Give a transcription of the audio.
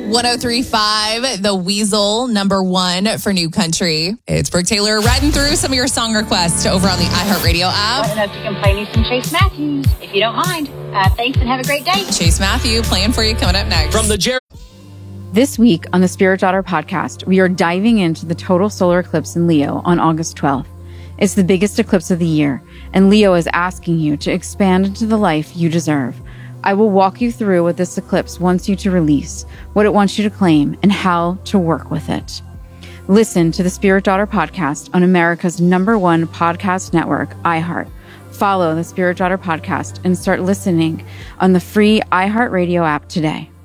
103.5, The Weasel, number one for New Country. It's Brooke Taylor riding through some of your song requests over on the iHeartRadio app. I don't know if you can play me some Chase Matthews, if you don't mind. Thanks and have a great day. Chase Matthew playing for you coming up next. From the Jerry. This week on the Spirit Daughter podcast, we are diving into the total solar eclipse in Leo on August 12th. It's the biggest eclipse of the year, and Leo is asking you to expand into the life you deserve. I will walk you through what this eclipse wants you to release, what it wants you to claim, and how to work with it. Listen to the Spirit Daughter podcast on America's #1 podcast network, iHeart. Follow the Spirit Daughter podcast and start listening on the free iHeartRadio app today.